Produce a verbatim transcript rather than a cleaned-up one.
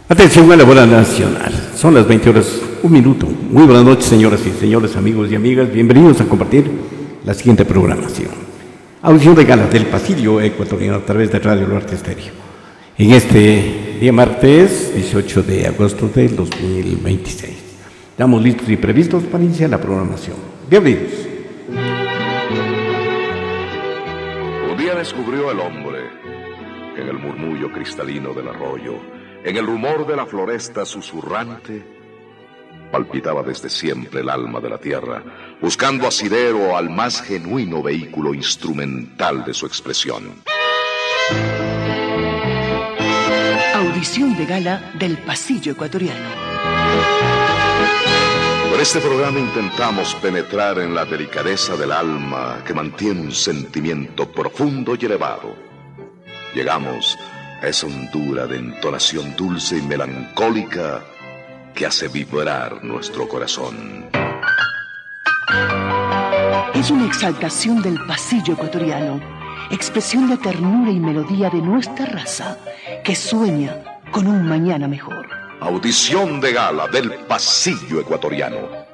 Atención a la bola nacional. Son las veinte horas, un minuto. Muy buenas noches, señoras y señores, amigos y amigas. Bienvenidos a compartir la siguiente programación. Audición de gala del pasillo ecuatoriano a través de Radio Luarte Estéreo. En este día martes, dieciocho de agosto del dos mil veintiséis. Estamos listos y previstos para iniciar la programación. Bienvenidos. Un día descubrió el hombre que en el murmullo cristalino del arroyo, en el rumor de la floresta susurrante, palpitaba desde siempre el alma de la tierra, buscando asidero al más genuino vehículo instrumental de su expresión. Audición de gala del pasillo ecuatoriano. Con este programa intentamos penetrar en la delicadeza del alma que mantiene un sentimiento profundo y elevado. Llegamos a esa hondura de entonación dulce y melancólica que hace vibrar nuestro corazón. Es una exaltación del pasillo ecuatoriano, expresión de ternura y melodía de nuestra raza que sueña con un mañana mejor. Audición de gala del pasillo ecuatoriano.